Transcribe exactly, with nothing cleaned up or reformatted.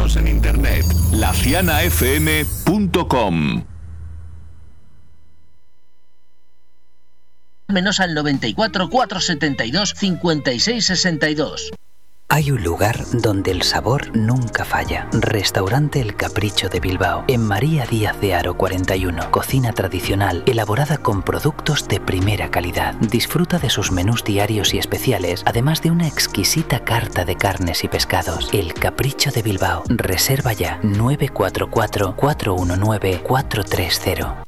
Síguenos en internet, la ciana f m punto com. Menos al noventa y cuatro, cuatrocientos setenta y dos, cincuenta y seis sesenta y dos. Hay un lugar donde el sabor nunca falla. Restaurante El Capricho de Bilbao, en María Díaz de Haro cuarenta y uno. Cocina tradicional, elaborada con productos de primera calidad. Disfruta de sus menús diarios y especiales, además de una exquisita carta de carnes y pescados. El Capricho de Bilbao. Reserva ya nueve cuatro cuatro, cuatro uno nueve, cuatro tres cero.